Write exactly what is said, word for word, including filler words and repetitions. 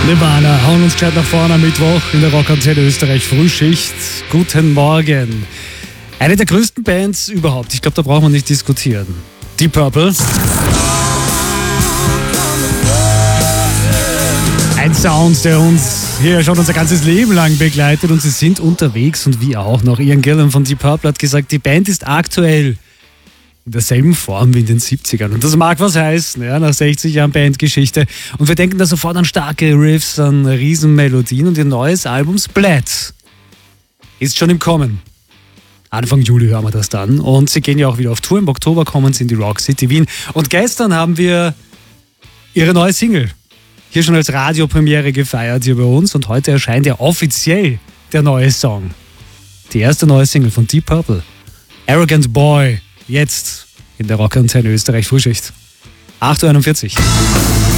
Nirvana hauen uns gescheit nach vorne am Mittwoch in der Rockantenne Österreich Frühschicht. Guten Morgen. Eine der größten Bands überhaupt. Ich glaube, da brauchen wir nicht diskutieren. Deep Purple. Ein Sound, der uns hier schon unser ganzes Leben lang begleitet, und sie sind unterwegs und wir auch noch. Ian Gillan von Deep Purple hat gesagt, die Band ist aktuell in derselben Form wie in den siebzigern. Und das mag was heißen, ja, nach sechzig Jahren Bandgeschichte. Und wir denken da sofort an starke Riffs, an Riesenmelodien, und ihr neues Album Splat ist schon im Kommen. Anfang Juli hören wir das dann. Und sie gehen ja auch wieder auf Tour. Im Oktober kommen sie in die Rock City Wien. Und gestern haben wir ihre neue Single hier schon als Radiopremiere gefeiert hier bei uns. Und heute erscheint ja offiziell der neue Song. Die erste neue Single von Deep Purple. Arrogant Boy. Jetzt in der Rockantenne Österreich Frühschicht. acht Uhr einundvierzig.